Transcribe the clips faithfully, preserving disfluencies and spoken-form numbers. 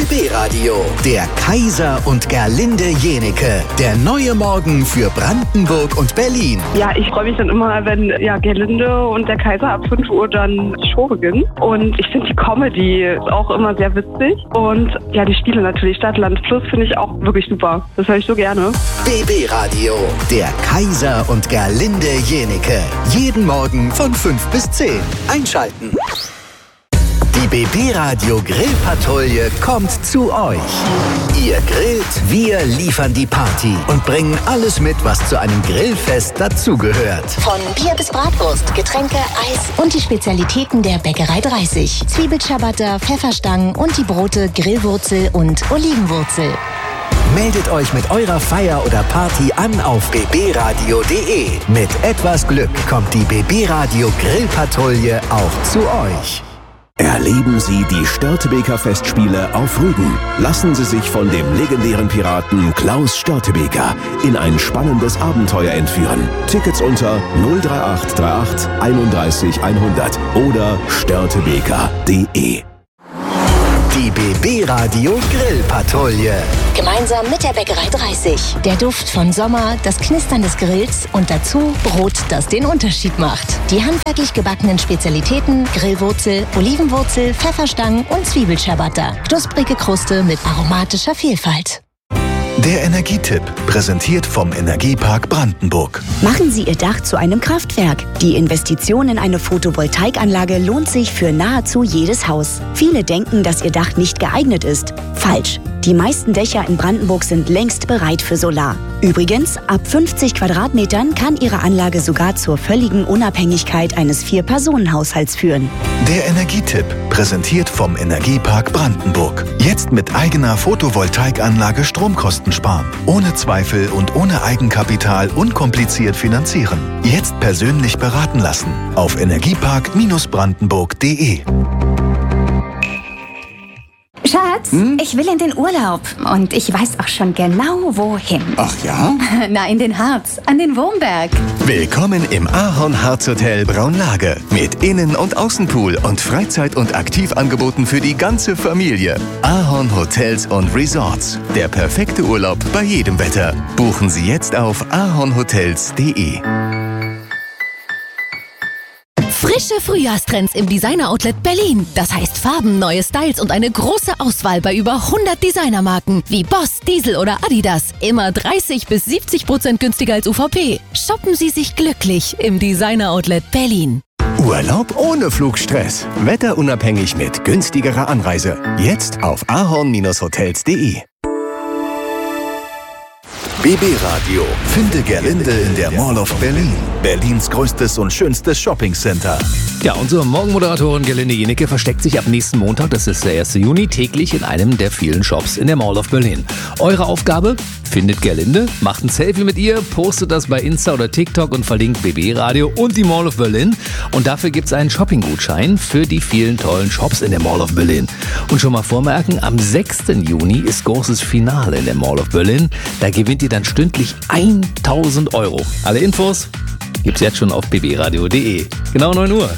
B B-Radio, der Kaiser und Gerlinde Jenecke. Der neue Morgen für Brandenburg und Berlin. Ja, ich freue mich dann immer, wenn ja, Gerlinde und der Kaiser ab fünf Uhr dann die Show beginnen. Und ich finde die Comedy auch immer sehr witzig. Und ja, die Spiele natürlich, Stadt, Land, Fluss, finde ich auch wirklich super. Das höre ich so gerne. B B-Radio, der Kaiser und Gerlinde Jenecke. Jeden Morgen von fünf bis zehn. Einschalten. Die B B-Radio Grillpatrouille kommt zu euch. Ihr grillt, wir liefern die Party und bringen alles mit, was zu einem Grillfest dazugehört. Von Bier bis Bratwurst, Getränke, Eis und die Spezialitäten der Bäckerei dreißig. Zwiebelciabatta, Pfefferstangen und die Brote Grillwurzel und Olivenwurzel. Meldet euch mit eurer Feier oder Party an auf b b radio punkt d e. Mit etwas Glück kommt die B B-Radio Grillpatrouille auch zu euch. Erleben Sie die Störtebeker Festspiele auf Rügen. Lassen Sie sich von dem legendären Piraten Klaus Störtebeker in ein spannendes Abenteuer entführen. Tickets unter null drei acht drei acht einunddreißig hundert oder störtebeker punkt d e. Die B B-Radio Grillpatrouille. Gemeinsam mit der Bäckerei dreißig. Der Duft von Sommer, das Knistern des Grills und dazu Brot, das den Unterschied macht. Die handwerklich gebackenen Spezialitäten Grillwurzel, Olivenwurzel, Pfefferstangen und Zwiebelciabatta. Knusprige Kruste mit aromatischer Vielfalt. Der Energietipp, präsentiert vom Energiepark Brandenburg. Machen Sie Ihr Dach zu einem Kraftwerk. Die Investition in eine Photovoltaikanlage lohnt sich für nahezu jedes Haus. Viele denken, dass Ihr Dach nicht geeignet ist. Falsch. Die meisten Dächer in Brandenburg sind längst bereit für Solar. Übrigens, ab fünfzig Quadratmetern kann Ihre Anlage sogar zur völligen Unabhängigkeit eines Vier-Personen-Haushalts führen. Der Energietipp, präsentiert vom Energiepark Brandenburg. Jetzt mit eigener Photovoltaikanlage Stromkosten sparen. Ohne Zweifel und ohne Eigenkapital unkompliziert finanzieren. Jetzt persönlich beraten lassen. Auf energiepark Brandenburg punkt d e. Schatz, hm? ich will in den Urlaub und ich weiß auch schon genau, wohin. Ach ja? Na, in den Harz, an den Wurmberg. Willkommen im Ahorn-Harz-Hotel Braunlage. Mit Innen- und Außenpool und Freizeit- und Aktivangeboten für die ganze Familie. Ahorn Hotels und Resorts. Der perfekte Urlaub bei jedem Wetter. Buchen Sie jetzt auf ahornhotels punkt d e. Frische Frühjahrstrends im Designer-Outlet Berlin. Das heißt Farben, neue Styles und eine große Auswahl bei über hundert Designermarken wie Boss, Diesel oder Adidas. Immer dreißig bis siebzig Prozent günstiger als U V P. Shoppen Sie sich glücklich im Designer-Outlet Berlin. Urlaub ohne Flugstress. Wetterunabhängig mit günstigerer Anreise. Jetzt auf ahorn-hotels punkt d e. B B-Radio. Finde Gerlinde in der Mall of Berlin. Berlins größtes und schönstes Shoppingcenter. Ja, unsere Morgenmoderatorin Gerlinde Jenecke versteckt sich ab nächsten Montag, das ist der erste Juni, täglich in einem der vielen Shops in der Mall of Berlin. Eure Aufgabe? Findet Gerlinde, macht ein Selfie mit ihr, postet das bei Insta oder TikTok und verlinkt B B-Radio und die Mall of Berlin. Und dafür gibt es einen Shopping-Gutschein für die vielen tollen Shops in der Mall of Berlin. Und schon mal vormerken, am sechsten Juni ist großes Finale in der Mall of Berlin. Da gewinnt ihr dann stündlich tausend Euro. Alle Infos gibt's jetzt schon auf b b radio punkt d e. Genau neun Uhr.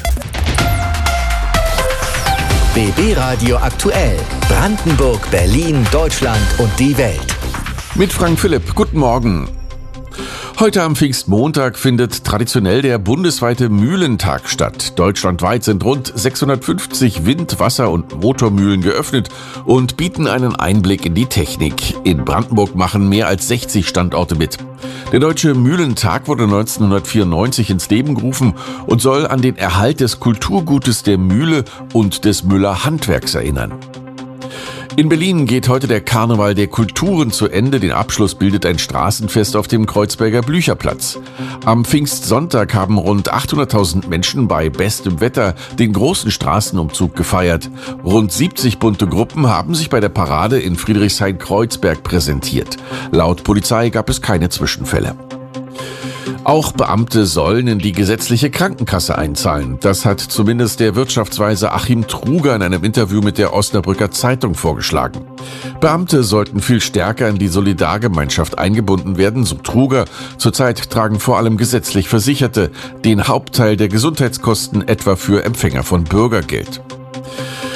B B-Radio aktuell. Brandenburg, Berlin, Deutschland und die Welt. Mit Frank Philipp. Guten Morgen. Heute am Pfingstmontag findet traditionell der bundesweite Mühlentag statt. Deutschlandweit sind rund sechshundertfünfzig Wind-, Wasser- und Motormühlen geöffnet und bieten einen Einblick in die Technik. In Brandenburg machen mehr als sechzig Standorte mit. Der Deutsche Mühlentag wurde neunzehnhundertvierundneunzig ins Leben gerufen und soll an den Erhalt des Kulturgutes der Mühle und des Müller-Handwerks erinnern. In Berlin geht heute der Karneval der Kulturen zu Ende. Den Abschluss bildet ein Straßenfest auf dem Kreuzberger Blücherplatz. Am Pfingstsonntag haben rund achthunderttausend Menschen bei bestem Wetter den großen Straßenumzug gefeiert. Rund siebzig bunte Gruppen haben sich bei der Parade in Friedrichshain-Kreuzberg präsentiert. Laut Polizei gab es keine Zwischenfälle. Auch Beamte sollen in die gesetzliche Krankenkasse einzahlen. Das hat zumindest der Wirtschaftsweise Achim Truger in einem Interview mit der Osnabrücker Zeitung vorgeschlagen. Beamte sollten viel stärker in die Solidargemeinschaft eingebunden werden, so Truger. Zurzeit tragen vor allem gesetzlich Versicherte den Hauptteil der Gesundheitskosten, etwa für Empfänger von Bürgergeld.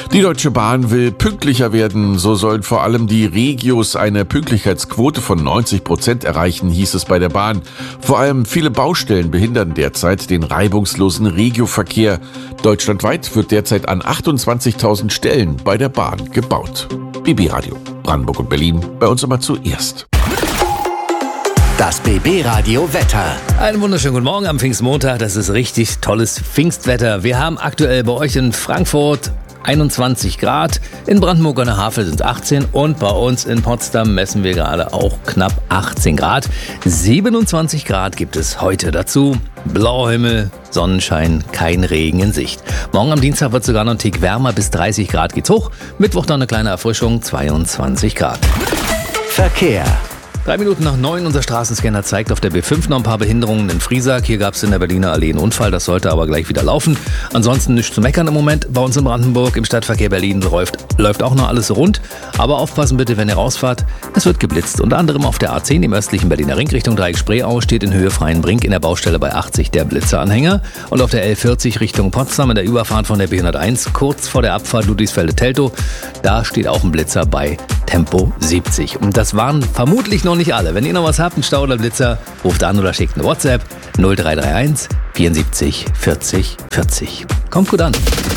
Die Deutsche Bahn will pünktlicher werden. So sollen vor allem die Regios eine Pünktlichkeitsquote von neunzig Prozent erreichen, hieß es bei der Bahn. Vor allem viele Baustellen behindern derzeit den reibungslosen Regioverkehr. Deutschlandweit wird derzeit an achtundzwanzigtausend Stellen bei der Bahn gebaut. B B-Radio, Brandenburg und Berlin, bei uns immer zuerst. Das B B-Radio Wetter. Einen wunderschönen guten Morgen am Pfingstmontag. Das ist richtig tolles Pfingstwetter. Wir haben aktuell bei euch in Frankfurt einundzwanzig Grad, in Brandenburg an der Havel sind es achtzehn und bei uns in Potsdam messen wir gerade auch knapp achtzehn Grad. siebenundzwanzig Grad gibt es heute dazu. Blauer Himmel, Sonnenschein, kein Regen in Sicht. Morgen am Dienstag wird es sogar noch ein Tick wärmer, bis dreißig Grad geht's hoch. Mittwoch dann eine kleine Erfrischung, zweiundzwanzig Grad. Verkehr. Drei Minuten nach neun, unser Straßenscanner zeigt auf der B fünf noch ein paar Behinderungen in Friesack. Hier gab es in der Berliner Allee einen Unfall, das sollte aber gleich wieder laufen. Ansonsten nichts zu meckern im Moment. Bei uns in Brandenburg im Stadtverkehr Berlin läuft, läuft auch noch alles rund. Aber aufpassen bitte, wenn ihr rausfahrt. Es wird geblitzt. Unter anderem auf der A zehn im östlichen Berliner Ring Richtung Dreieck-Spreeau steht in Höhe Freienbrink in der Baustelle bei achtzig der Blitzeranhänger. Und auf der L vierzig Richtung Potsdam in der Überfahrt von der B hunderteins kurz vor der Abfahrt Ludwigsfelde-Teltow. Da steht auch ein Blitzer bei Tempo siebzig. Und das waren vermutlich noch nicht alle. Wenn ihr noch was habt, einen Stau oder Blitzer, ruft an oder schickt eine WhatsApp null drei drei eins vierundsiebzig vierzig vierzig. Kommt gut an.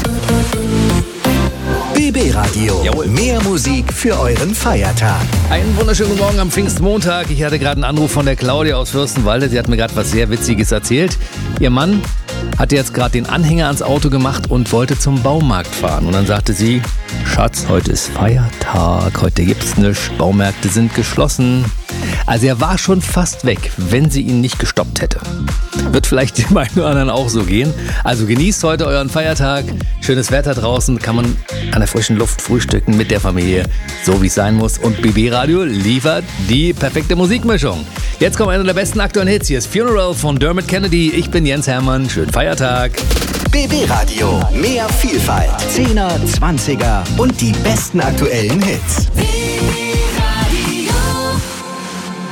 B B-Radio. Jawohl. Mehr Musik für euren Feiertag. Einen wunderschönen guten Morgen am Pfingstmontag. Ich hatte gerade einen Anruf von der Claudia aus Fürstenwalde. Sie hat mir gerade was sehr Witziges erzählt. Ihr Mann hatte jetzt gerade den Anhänger ans Auto gemacht und wollte zum Baumarkt fahren. Und dann sagte sie, Schatz, heute ist Feiertag, heute gibt's nichts, Baumärkte sind geschlossen. Also er war schon fast weg, wenn sie ihn nicht gestoppt hätte. Wird vielleicht dem einen oder anderen auch so gehen. Also genießt heute euren Feiertag. Schönes Wetter draußen, kann man an der frischen Luft frühstücken mit der Familie, so wie es sein muss. Und B B-Radio liefert die perfekte Musikmischung. Jetzt kommt einer der besten aktuellen Hits. Hier ist Funeral von Dermot Kennedy. Ich bin Jens Hermann. Schönen Feiertag. B B-Radio. Mehr Vielfalt. Zehner, Zwanziger und die besten aktuellen Hits.